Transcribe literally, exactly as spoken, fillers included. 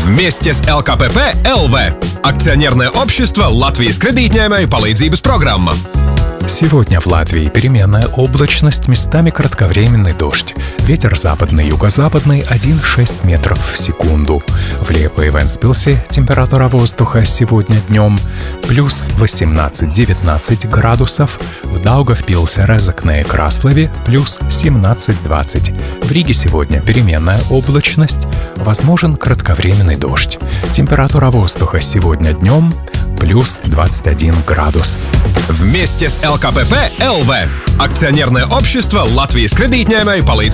Вместе с эл ка пэ пэ эл ви. Акционерное общество Латвijas кредитņēmēju palīdzības программа. Сегодня в Латвии переменная облачность, местами кратковременный дождь. Ветер западный, юго-западный один целых шесть десятых метров в секунду. В Лиепае и Вентспилсе температура воздуха сегодня днем плюс восемнадцать-девятнадцать градусов. В Даугавпилсе, Резекне и Краслове плюс семнадцать-двадцать. В Риге сегодня переменная облачность, возможен кратковременный дождь. Температура воздуха сегодня днем плюс двадцать один градус. Вместе с эл ка пэ пэ эл ви. Акционерное общество Латвijas кредитņēmēju palīdzības